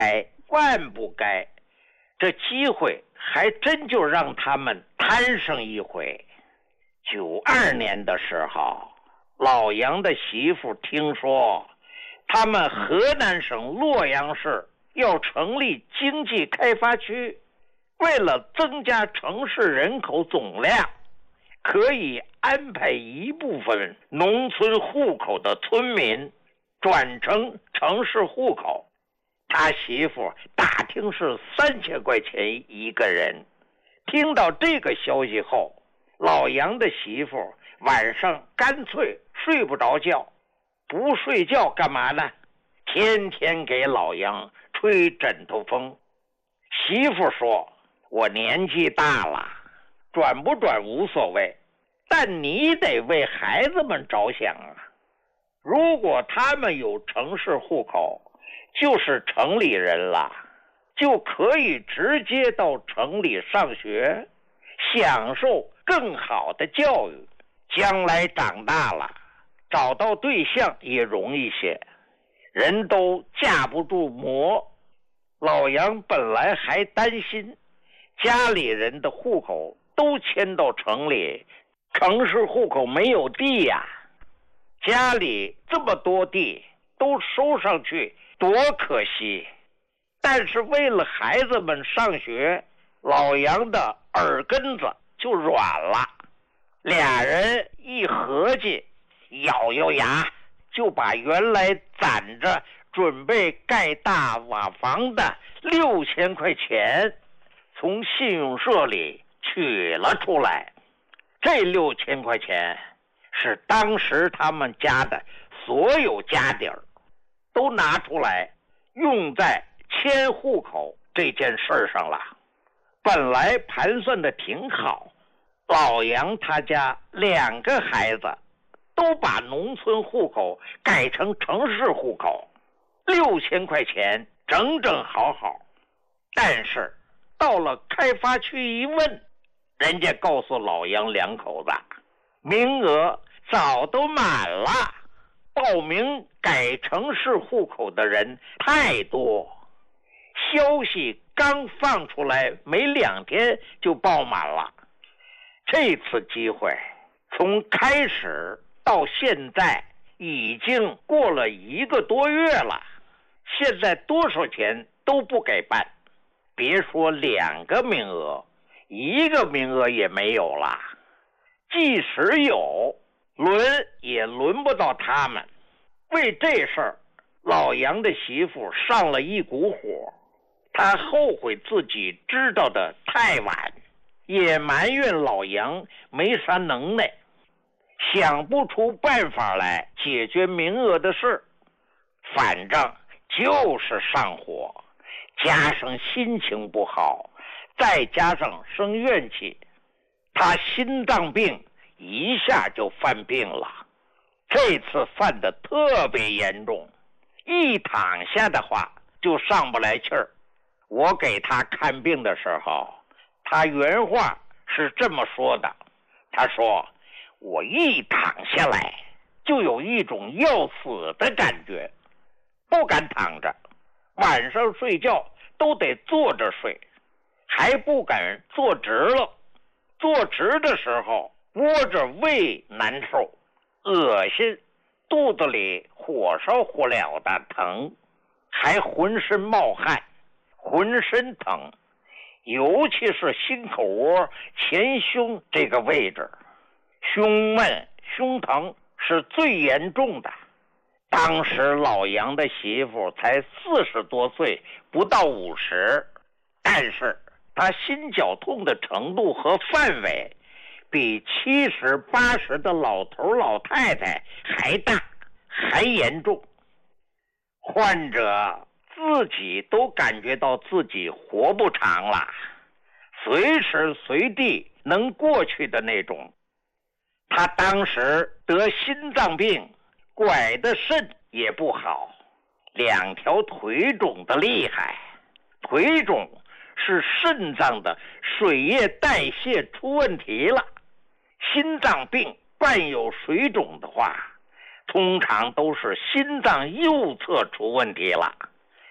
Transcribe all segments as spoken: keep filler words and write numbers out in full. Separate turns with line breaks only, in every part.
该万不该，这机会还真就让他们贪上一回。九二年的时候，老杨的媳妇听说他们河南省洛阳市要成立经济开发区，为了增加城市人口总量，可以安排一部分农村户口的村民转成城市户口。他媳妇打听是三千块钱一个人。听到这个消息后，老杨的媳妇晚上干脆睡不着觉。不睡觉干嘛呢？天天给老杨吹枕头风。媳妇说，我年纪大了，转不转无所谓，但你得为孩子们着想啊。如果他们有城市户口，就是城里人了，就可以直接到城里上学，享受更好的教育，将来长大了找到对象也容易些。人都架不住磨。老杨本来还担心家里人的户口都迁到城里，城市户口没有地呀，家里这么多地都收上去多可惜。但是为了孩子们上学，老杨的耳根子就软了。俩人一合计，咬咬牙就把原来攒着准备盖大瓦房的六千块钱从信用社里取了出来。这六千块钱是当时他们家的所有家底儿都拿出来用在迁户口这件事上了。本来盘算的挺好，老杨他家两个孩子都把农村户口改成城市户口，六千块钱整整好好。但是到了开发区一问，人家告诉老杨两口子，名额早都满了，报名改城市户口的人太多。消息刚放出来没两天就爆满了。这次机会从开始到现在已经过了一个多月了，现在多少钱都不给办，别说两个名额，一个名额也没有了。即使有，轮也轮不到他们。为这事儿，老杨的媳妇上了一股火，他后悔自己知道的太晚，也埋怨老杨没啥能耐，想不出办法来解决名额的事。反正就是上火，加上心情不好，再加上生怨气，他心脏病一下就犯病了。这次犯得特别严重，一躺下的话就上不来气儿。我给他看病的时候，他原话是这么说的，他说，我一躺下来就有一种要死的感觉，不敢躺着，晚上睡觉都得坐着睡，还不敢坐直了，坐直的时候窝着胃难受，恶心，肚子里火烧火燎的疼，还浑身冒汗，浑身疼，尤其是心口窝前胸这个位置，胸闷胸疼是最严重的。当时老杨的媳妇才四十多岁，不到五十，但是他心绞痛的程度和范围比七十八十的老头老太太还大还严重。患者自己都感觉到自己活不长了，随时随地能过去的那种。他当时得心脏病，拐的肾也不好，两条腿肿的厉害。腿肿是肾脏的水液代谢出问题了，心脏病伴有水肿的话，通常都是心脏右侧出问题了。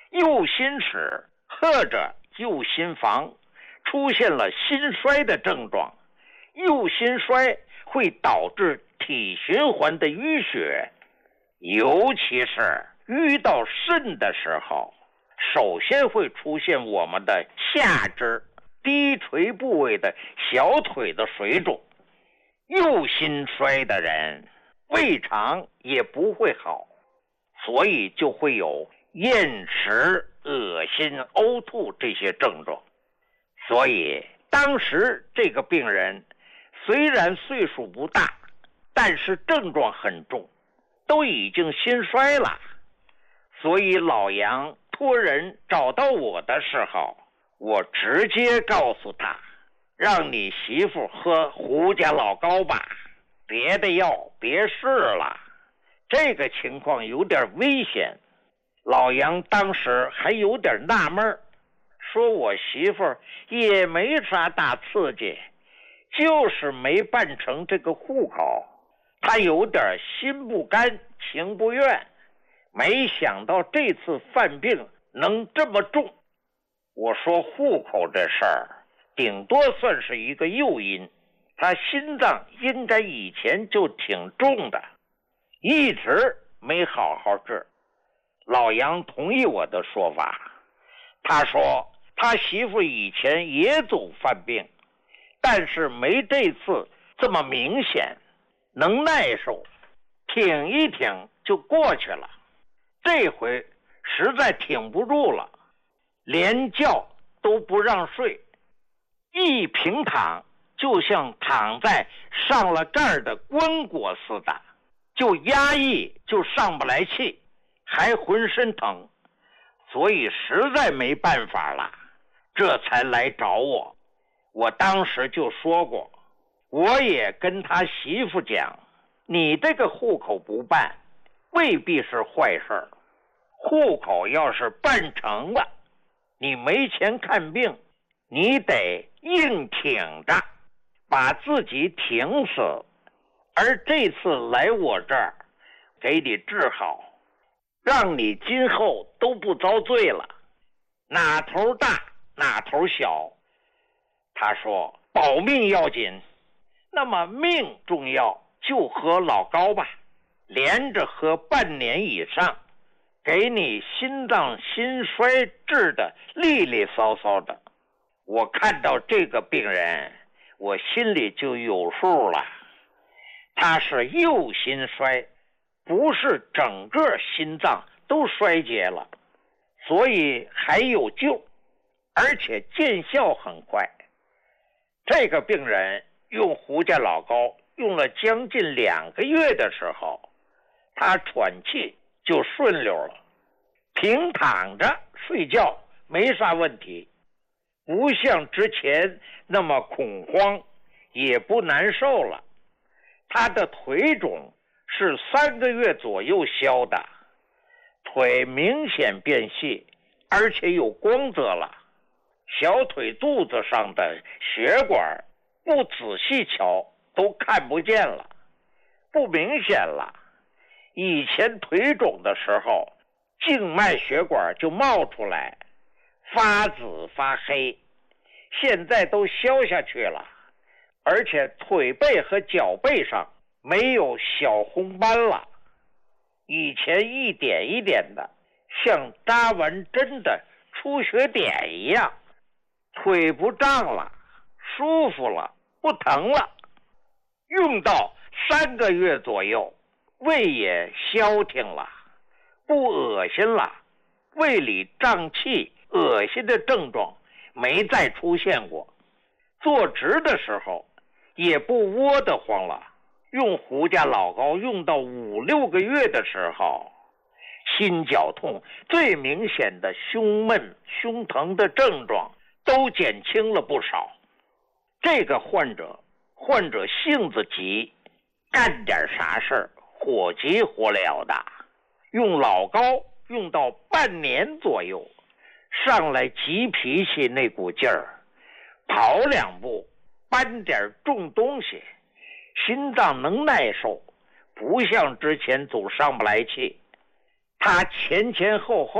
右心室或者右心房出现了心衰的症状，右心衰会导致体循环的淤血，尤其是淤到肾的时候，首先会出现我们的下肢低垂部位的小腿的水肿。右心衰的人胃肠也不会好，所以就会有厌食、恶心、呕吐这些症状。所以当时这个病人虽然岁数不大，但是症状很重，都已经心衰了。所以老杨托人找到我的时候，我直接告诉他，让你媳妇喝胡家老膏吧，别的药别试了，这个情况有点危险。老杨当时还有点纳闷，说我媳妇也没啥大刺激，就是没办成这个户口，她有点心不甘情不愿，没想到这次犯病能这么重。我说户口这事儿顶多算是一个诱因，他心脏应该以前就挺重的，一直没好好治。老杨同意我的说法，他说他媳妇以前也总犯病，但是没这次这么明显，能耐受，挺一挺就过去了。这回实在挺不住了，连觉都不让睡，一平躺就像躺在上了盖儿的棺椁似的，就压抑，就上不来气，还浑身疼，所以实在没办法了，这才来找我。我当时就说过，我也跟他媳妇讲，你这个户口不办未必是坏事，户口要是办成了，你没钱看病，你得硬挺着，把自己挺死。而这次来我这儿给你治好，让你今后都不遭罪了，哪头大哪头小。他说保命要紧，那么命重要，就喝老膏吧，连着喝半年以上，给你心脏心衰治的利利索索的。我看到这个病人，我心里就有数了，他是右心衰，不是整个心脏都衰竭了，所以还有救，而且见效很快。这个病人用胡家老膏用了将近两个月的时候，他喘气就顺溜了，平躺着睡觉没啥问题，不像之前那么恐慌，也不难受了。他的腿肿是三个月左右消的，腿明显变细，而且有光泽了，小腿肚子上的血管不仔细瞧都看不见了，不明显了。以前腿肿的时候，静脉血管就冒出来，发紫发黑，现在都消下去了，而且腿背和脚背上没有小红斑了，以前一点一点的像扎完针的出血点一样，腿不胀了，舒服了，不疼了。用到三个月左右，胃也消停了，不恶心了，胃里胀气恶心的症状没再出现过，坐直的时候也不窝得慌了。用胡家老膏用到五六个月的时候，心绞痛最明显的胸闷胸疼的症状都减轻了不少。这个患者患者性子急，干点啥事儿火急火燎的，用老膏用到半年左右，上来急脾气那股劲儿，跑两步搬点重东西，心脏能耐受，不像之前总上不来气。他前前后后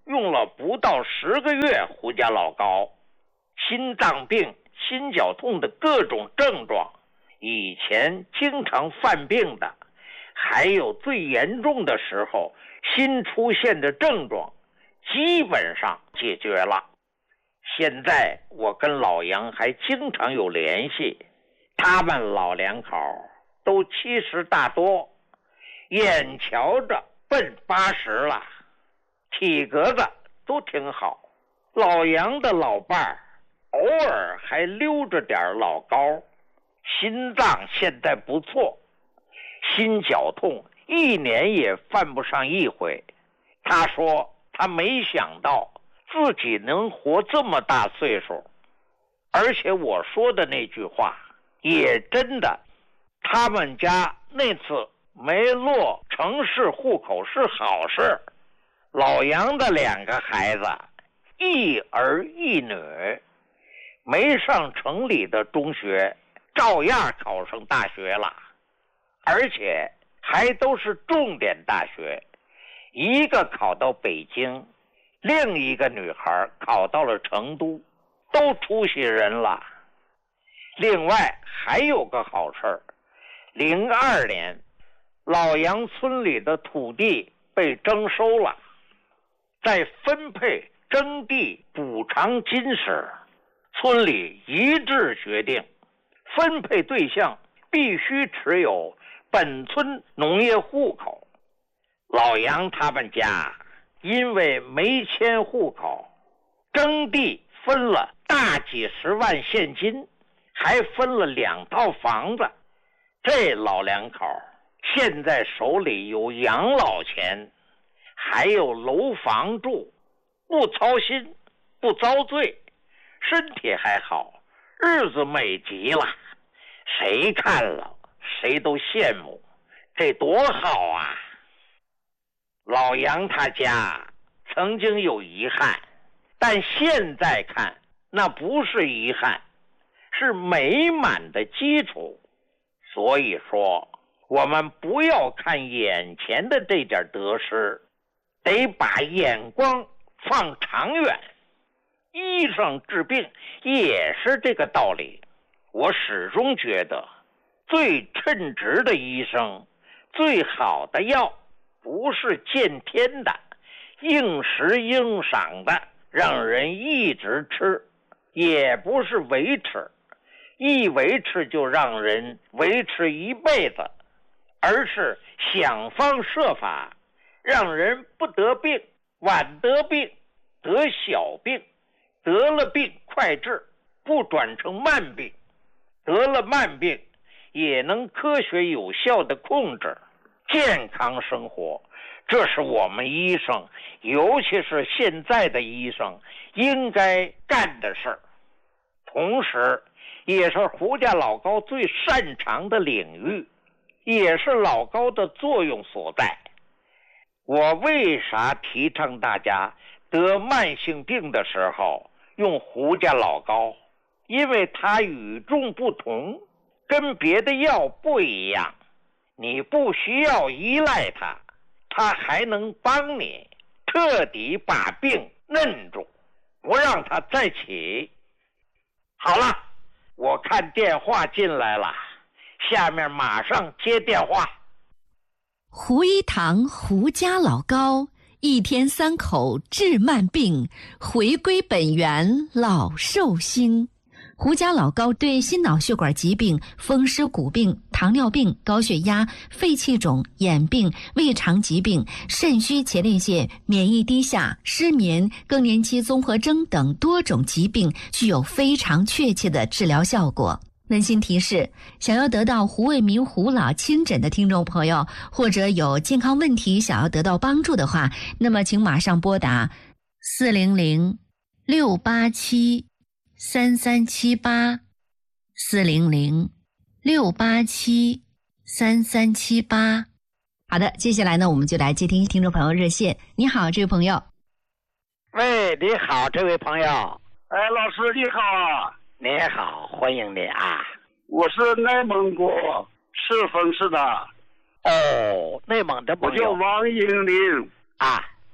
用了不到十个月，胡家老高心脏病、心绞痛的各种症状，以前经常犯病的，还有最严重的时候新出现的症状，基本上解决了。现在我跟老杨还经常有联系，他们老两口都七十大多，眼瞧着奔八十了，体格子都挺好。老杨的老伴儿偶尔还溜着点老高，心脏现在不错，心绞痛一年也犯不上一回。他说他没想到自己能活这么大岁数，而且我说的那句话也真的，他们家那次没落城市户口是好事。老杨的两个孩子一儿一女，没上城里的中学照样考上大学了，而且还都是重点大学，一个考到北京，另一个女孩考到了成都，都出息人了。另外还有个好事儿，零二年老杨村里的土地被征收了，在分配征地补偿金时，村里一致决定分配对象必须持有本村农业户口。老杨他们家因为没迁户口，征地分了大几十万现金，还分了两套房子。这老两口现在手里有养老钱，还有楼房住，不操心，不遭罪，身体还好，日子美极了。谁看了谁都羡慕，这多好啊！老杨他家曾经有遗憾，但现在看那不是遗憾，是美满的基础。所以说我们不要看眼前的这点得失，得把眼光放长远。医生治病也是这个道理。我始终觉得最称职的医生，最好的药不是见天的应时应赏的让人一直吃，也不是维持，一维持就让人维持一辈子，而是想方设法让人不得病，晚得病，得小病，得了病快治，不转成慢病，得了慢病也能科学有效的控制。健康生活，这是我们医生，尤其是现在的医生应该干的事儿，同时也是胡家老高最擅长的领域，也是老高的作用所在。我为啥提倡大家得慢性病的时候用胡家老高？因为它与众不同，跟别的药不一样，你不需要依赖它，它还能帮你彻底把病摁住，不让它再起。好了，我看电话进来了，下面马上接电话。
胡一堂胡家老高，一天三口治慢病，回归本源老寿星。胡家老高对心脑血管疾病、风湿骨病、糖尿病、高血压、肺气肿、眼病、胃肠疾病、肾虚前列腺、免疫低下、失眠、更年期综合征等多种疾病具有非常确切的治疗效果。温馨提示，想要得到胡卫民胡老亲诊的听众朋友，或者有健康问题想要得到帮助的话，那么请马上拨打四零零六八七三三七八，四零零六八七三三七八。好的，接下来呢，我们就来接听听众朋友热线。你好，这位朋友。
喂，你好，这位朋友。
哎，老师你好啊。
你好，欢迎你啊。
我是内蒙古赤峰市的。
哦，内蒙的朋友。
我叫王英林
啊。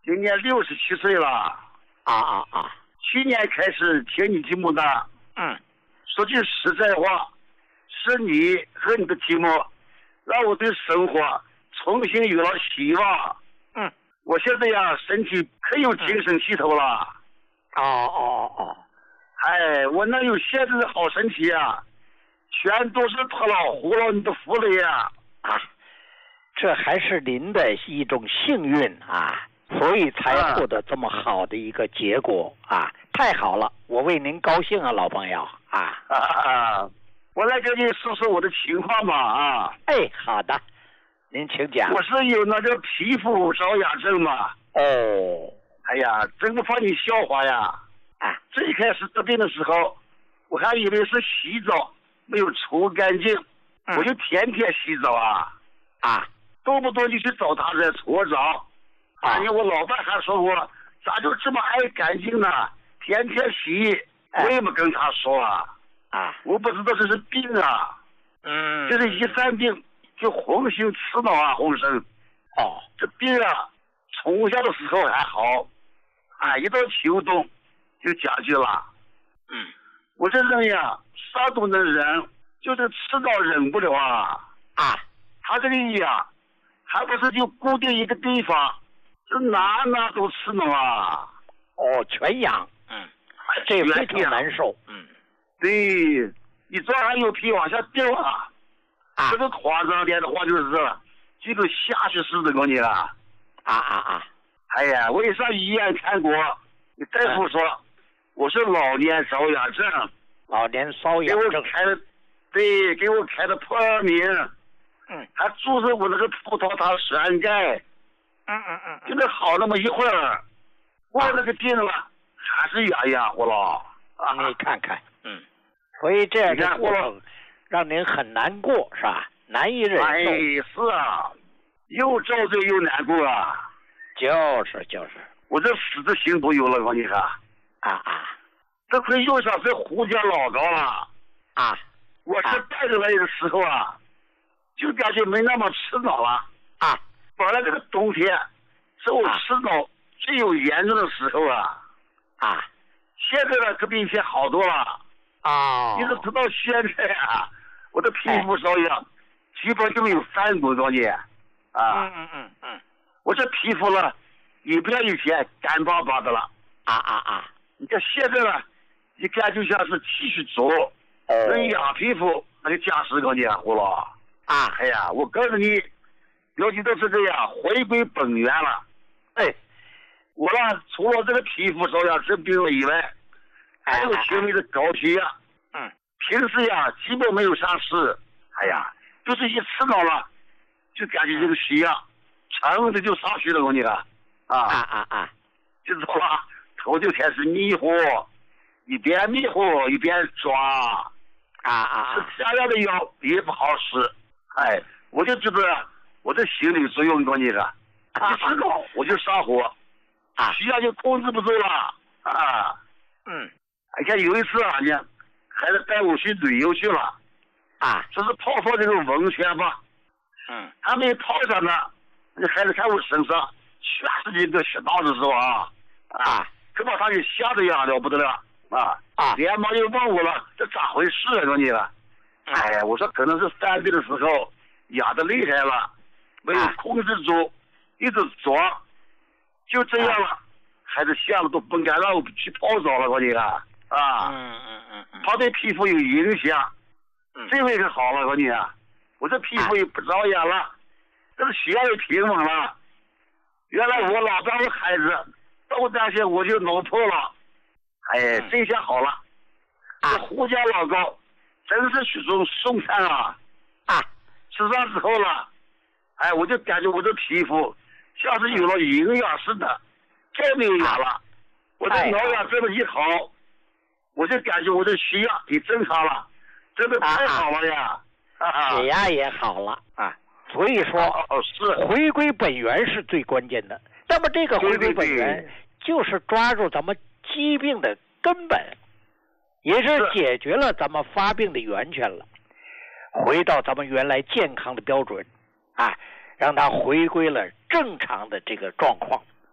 今年六十七岁了。
啊啊啊！
去年开始听你节目的。
嗯。
说句实在话，是你和你的节目，让我对生活重新有了希望。
嗯。
我现在呀，身体可有精神气头了。
哦哦哦。
哎，我哪有现在的好身体啊？全都是托老胡了你的福了呀！
啊，这还是您的一种幸运啊，所以才获得这么好的一个结果啊！太好了，我为您高兴啊，老朋友啊！
啊啊！我来跟你说说我的情况吧啊！
哎，好的，您请讲。
我是有那个皮肤着痒症嘛。
哦。
哎呀，真不怕你笑话呀！
啊，
最开始得病的时候，我还以为是洗澡没有除干净，
嗯、
我就天天洗澡啊
啊，
动不动就去找他来搓澡。
啊，
因为我老伴还说我咋就这么爱干净呢？天天洗，
哎、
我也没跟他说啊。
啊，
我不知道这是病啊。
嗯，
就是一犯病就红心刺挠啊，红绳。
哦，
这病啊，从小的时候还好，啊，一到秋冬就加剧了。
嗯，
我这人呀，啥都能忍，就是吃到忍不了啊。
啊，
他这个呀，还不是就固定一个地方，这哪哪都刺挠啊。
哦，全痒。嗯，这非常难受。嗯，
对，你这还有皮往下掉啊。
啊，
这个夸张点的话就是，这个下去似的，我你啊。
啊啊啊！
哎呀，我也上医院看过，你大夫说、嗯、我是老年瘙痒症，
老年瘙痒症，
给我开的，对，给我开的破名，
嗯，
还注射我那个葡萄糖栓盖，
嗯嗯嗯，
就那好那么一会儿，过那个病了，还是痒痒乎了。
啊，你看看，嗯，所以这样的过程让您很难过，是吧？难以忍受。
哎，是啊，又遭罪又难过啊。
就是就是，
我这死的心都有了，我你看。
啊啊，
这回又上这胡家老高了。
啊，
我这带着来的时候啊，就感觉没那么吃恼了。
啊，
本来这个冬天是我吃恼最有严重的时候啊。
啊，
现在呢可比以前好多了。
啊，
一直直到现在啊，我的皮肤瘙痒，基本就没有犯过着呢。啊，
嗯嗯嗯嗯，
我这皮肤呢，也不像以前干巴巴的了。
啊啊啊！
你看现在呢，一看就像是继续做。哦。人养皮肤那就加十个年糊了。
啊，
哎呀，我告诉你，尤其都是这样，回归本源了。
哎，
我呢，除了这个皮肤瘙痒这病了以外，还有轻微的高血压。
嗯。
平时呀，基本没有啥事。哎呀，就是一吃恼了，就感觉这个血压噌的就上去了，我你看。啊
啊啊啊！
就走了，头就开始迷糊，一边迷糊一边抓。
啊啊！
吃下药的药也不好使。哎，我就知道我这心理作用，我你看，一吃高我就上火，
啊，
血压就控制不住了。啊。
嗯。
而且有一次啊，呢，孩子带我去旅游去了。
啊。
说是泡泡这个温泉吧。
嗯。
还没泡上呢，那孩子看我身上全是这个血道子是吧？啊。可把他给吓得呀了不得了啊！
啊。
连忙又问我了，这咋回事啊？说你了。哎呀，我说可能是犯病的时候痒得厉害了，没有控制住，啊、一直抓，就这样了。啊、孩子吓得都不敢让我去泡澡了，我你看啊。
嗯嗯嗯嗯。
他对皮肤有影响。
嗯。
这回可好了，我你啊，我这皮肤也不着痒了，啊、这个血压也平稳了。原来我老丈人孩子都担心我就脑破了，哎，
嗯、
这下好了。啊。这胡家老高。真是许种送餐啊！啊，吃上之后了，哎，我就感觉我的皮肤像是有了营养似的，再没有痒了。啊、我这挠痒真的一好，我就感觉我的血压也正常了，真的太好了呀！
啊、血压也好了啊，所以说，
哦是
回归本源是最关键的。那么这个回归本源就是抓住咱们疾病的根本。也是解决了咱们发病的源泉了，回到咱们原来健康的标准，啊，让它回归了正常的这个状况，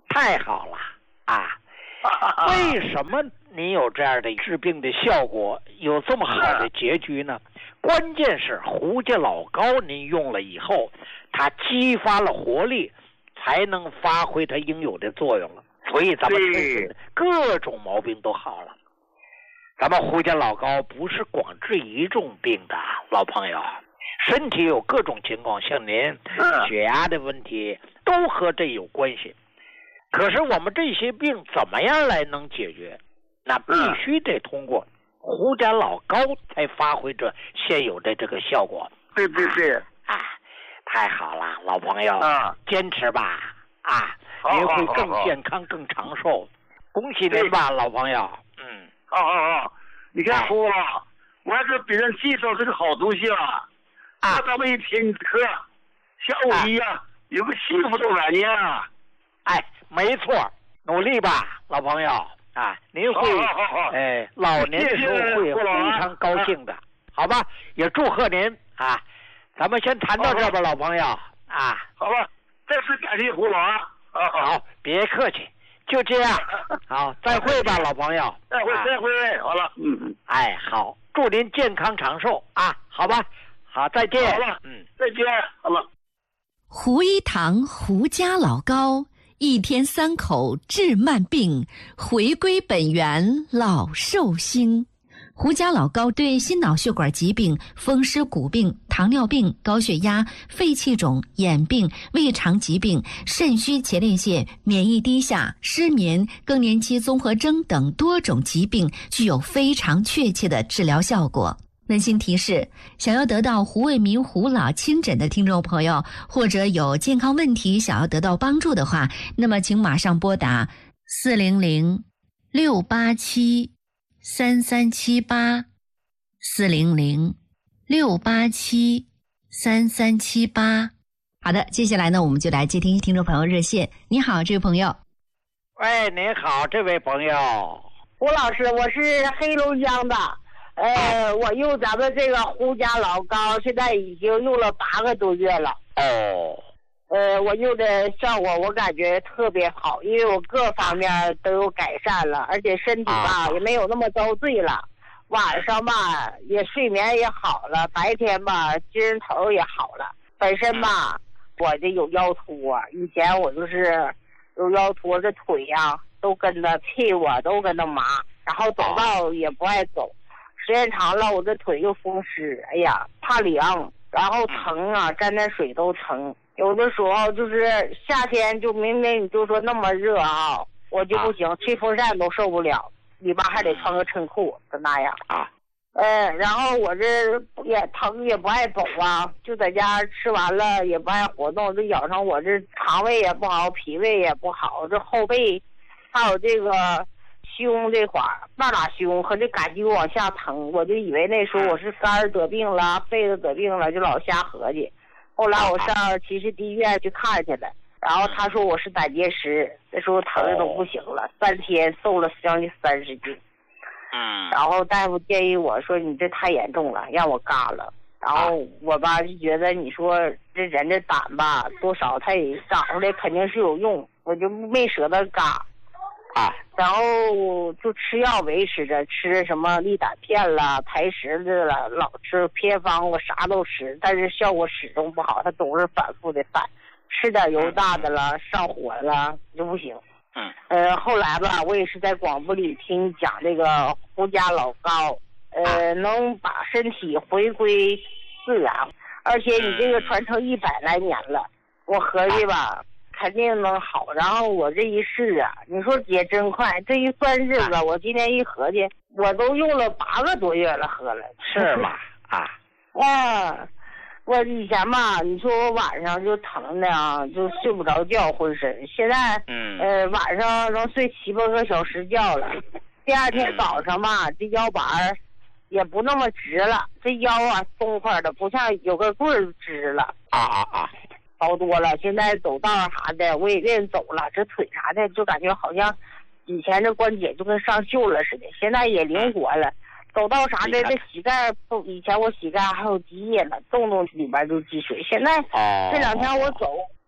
太好了啊！为什么你有这样的治病的效果，有这么好的结局呢？关键是胡家老膏您用了以后，它激发了活力，才能发挥它应有的作用了。所以咱们各种毛病都好了。咱们胡家老膏不是光治一种病的，老朋友，身体有各种情况，像您血压的问题都和这有关系。可是我们这些病怎么样来能解决？那必须得通过胡家老膏才发挥着现有的这个效果。
对对对，
啊，太好了，老朋友，
啊，
坚持吧，啊，您会更健康、更长寿。恭喜您吧，老朋友。嗯，
好好好，你看胡老，我还是别人介绍这个好东西了。啊，咱们一听你课，像我一样有个幸福的晚年啊。
哎，没错，努力吧，老朋友啊！您会，哎、呃，老年的时候会非常高兴的，好吧？也祝贺您啊！咱们先谈到这吧，老朋友啊！
好了，再次感谢胡老啊！
好，别客气，就这样，好，再会吧，老朋友。
再会，再会，好了，嗯嗯，
哎，好，祝您健康长寿啊！好吧，好，再见。
好了，
嗯，
再见，好了。
胡一堂胡家老膏。一天三口治慢病，回归本源老寿星。胡家老膏对心脑血管疾病、风湿骨病、糖尿病、高血压、肺气肿、眼病、胃肠疾病、肾虚前列腺、免疫低下、失眠、更年期综合征等多种疾病具有非常确切的治疗效果。温馨提示：想要得到胡卫民胡老亲诊的听众朋友，或者有健康问题想要得到帮助的话，那么请马上拨打四零零六八七三三七八四零零六八七三三七八。好的，接下来呢，我们就来接听听众朋友热线。你好，这位朋友。
喂，您好，这位朋友。
胡老师，我是黑龙江的。呃，我用咱们这个胡家老膏，现在已经用了八个多月了。
哦。
呃，我用的效果我感觉特别好，因为我各方面都有改善了，而且身体吧、啊、也没有那么遭罪了。晚上吧也睡眠也好了，白天吧精神头也好了。本身吧我这有腰突啊，以前我就是有腰突，这腿呀、啊、都跟着屁股都跟着麻，然后走道也不爱走。时间长了，我这腿又风湿，哎呀，怕凉，然后疼啊，沾点水都疼。有的时候就是夏天，就明明你就说那么热啊，我就不行，吹风扇都受不了，里边还得穿个衬裤，就那样啊。呃，然后我这也疼，也不爱走啊，就在家吃完了也不爱活动，这咬上我这肠胃也不好，脾胃也不好，这后背还有这个。胸这块儿，半拉胸和这感觉往下疼，我就以为那时候我是肝儿得病了，肺子得病了，就老瞎合计。后来我上其实第一医院去看去了，然后他说我是胆结石，那时候疼的都不行了，三天瘦了将近三十斤。
嗯。
然后大夫建议我说你这太严重了，让我嘎了。然后我吧就觉得你说这人这胆吧多少他也长出来肯定是有用，我就没舍得嘎。
啊，
然后就吃药维持着，吃什么利胆片了、排石子了，老吃偏方，我啥都吃，但是效果始终不好，它总是反复的犯，吃点油炸的了，上火了就不行。
嗯，
呃，后来吧，我也是在广播里听你讲这个胡家老膏，呃，能把身体回归自然，而且你这个传承一百来年了，我合计吧。肯定能好，然后我这一试啊，你说也真快，这一算日子，我今天一合计，我都用了八个多月了，喝了，
是吗？啊，
啊，我以前吧，你说我晚上就疼的啊，就睡不着觉，浑身，现在，
嗯，
呃，晚上能睡七八个小时觉了，第二天早上吧，这腰板也不那么直了，这腰啊松快的，不像有个棍儿直了，
啊啊啊。
好多了，现在走道啥的我也愿意走了，这腿啥的就感觉好像以前这关节就跟上锈了似的，现在也灵活了，走道啥的这膝盖不，以前我膝盖还有积液呢，动动里边就积水，现在这两天我走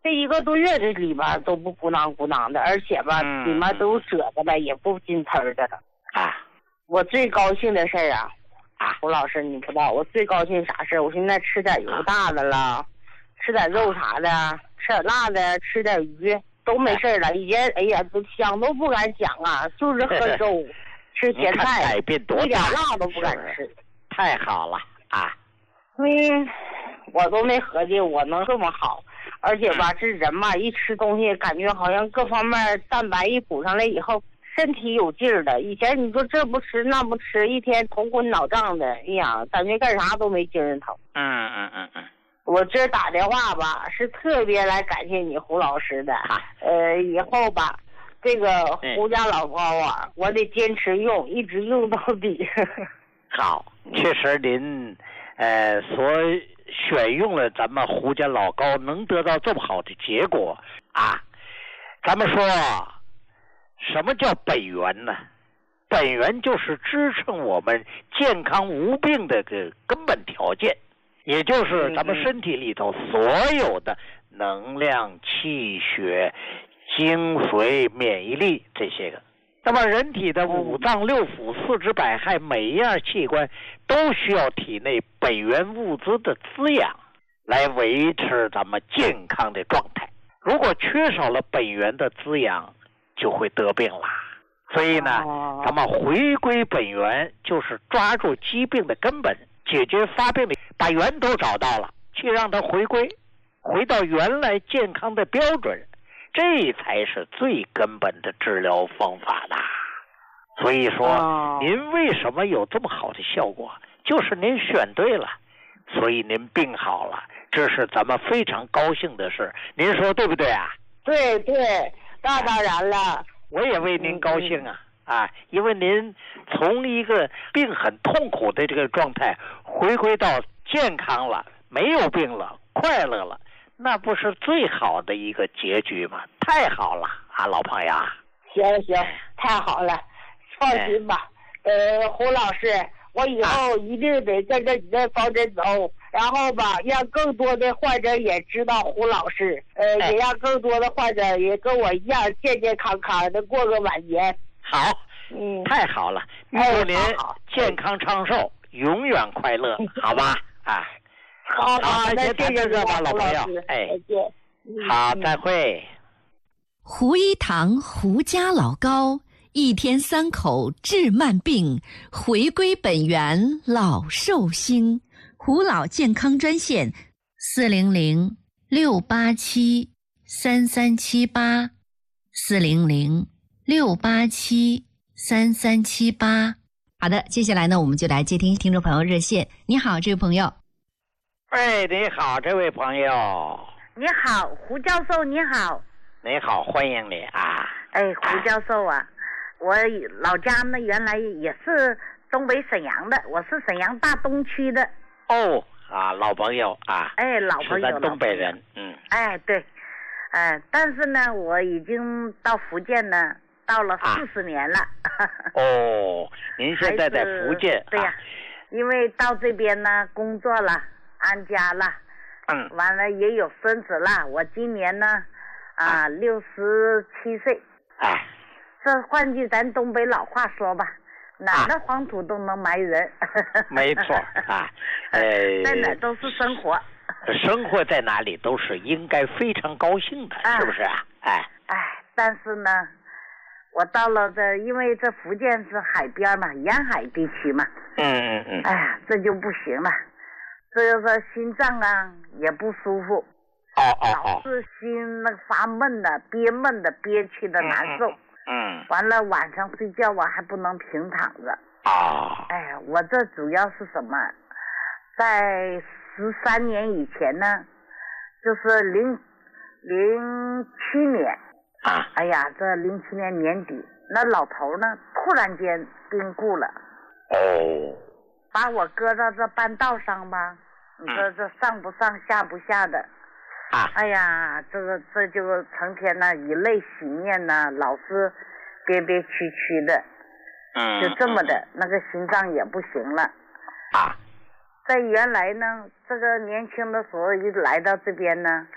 这一个多月这里边都不鼓囊鼓囊的，而且吧，
嗯、
里面都褶子了，也不金刺的了。
啊，
我最高兴的事儿啊，
啊，
胡老师，你不知道我最高兴啥事儿？我现在吃点油大的了，啊、吃点肉啥的，吃点辣的，吃点鱼都没事了。以前哎呀，都想都不敢想啊，就是喝粥，吃咸菜，
改变多大，
一点辣都不敢吃。
太好了啊！
嗯，我都没合计我能这么好，而且吧，这人嘛，一吃东西感觉好像各方面蛋白一补上来以后，身体有劲儿的。以前你说这不吃那不吃，一天头昏脑胀的，哎呀，感觉干啥都没精神头。
嗯嗯嗯嗯。
我这打电话吧，是特别来感谢你胡老师的。啊、呃，以后吧，这个胡家老高啊，嗯、我得坚持用，一直用到底。
好，确实您呃所选用了咱们胡家老高，能得到这么好的结果啊。咱们说什么叫本源呢？本源就是支撑我们健康无病的个根本条件，也就是咱们身体里头所有的能量、气血、精髓、免疫力这些个。那么人体的五脏六腑、四肢百骸，每一样器官都需要体内本源物质的滋养，来维持咱们健康的状态。如果缺少了本源的滋养，就会得病啦。所以呢，咱们回归本源，就是抓住疾病的根本，解决发病的，把源头找到了，去让它回归，回到原来健康的标准。这才是最根本的治疗方法啦。所以说、哦、您为什么有这么好的效果，就是您选对了，所以您病好了，这是咱们非常高兴的事。您说对不对啊？
对对，那当然了。
我也为您高兴啊、嗯、啊，因为您从一个病很痛苦的这个状态回归到健康了，没有病了，快乐了，那不是最好的一个结局吗？太好了啊，老朋友。
行行，太好了，放心吧。呃，胡老师，我以后一定得跟着你的方针走，然后吧，让更多的患者也知道胡老师，呃，也让更多的患者也跟我一样健健康康的过个晚年。
好，嗯，太好了，祝您健康长寿，永远快乐，好吧？啊。
好，好，那谢谢
这吧，老朋友。哎，再见。好，再会。
胡一堂胡家老高，一天三口治慢病，回归本源老寿星。胡老健康专线：四零零六八七三三七八，四零零六八七三三七八。好的，接下来呢，我们就来接听听众朋友热线。你好，这位朋友。
哎，你好，这位朋友。
你好，胡教授，你好。
你好，欢迎你啊。
哎，胡教授啊，我老家呢原来也是东北沈阳的，我是沈阳大东区的。
哦，啊，老朋友啊。
哎，老朋友。
是咱东北人，嗯。
哎，对，哎，但是呢，我已经到福建呢，到了四十年了。
啊、哦，您现在在福建？
对呀、啊，因为到这边呢工作了。安家了，
嗯，
完了也有孙子了。我今年呢，啊，六十七岁。
哎，
这换句咱东北老话说吧，哪的黄土都能埋人。
啊、没错啊，呃，
在哪都是生活。
生活在哪里都是应该非常高兴的，啊、是不是啊？哎
哎，但是呢，我到了这，因为这福建是海边嘛，沿海地区嘛。
嗯嗯嗯。
哎呀，这就不行了。这个心脏啊也不舒服，
哦哦哦，
老是心那个发闷的、憋闷的、憋屈的难受。
嗯。嗯
完了晚上睡觉我还不能平躺着。
啊。
哎呀，我这主要是什么？在十三年以前呢，就是零零七年。
啊。
哎呀，这零七年年底，那老头呢突然间病故了。
哦。
把我搁到这半道上吧，你说这上不上下不下的，
啊，
哎呀，这个这就成天呢以泪洗面呢，老是憋憋屈屈的，
嗯，
就这么的，那个心脏也不行了，
啊，
在原来呢，这个年轻的时候一来到这边呢，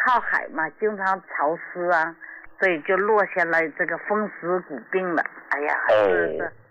靠海嘛，经常潮湿啊，所以就落下了这个风湿骨病了。哎呀，是是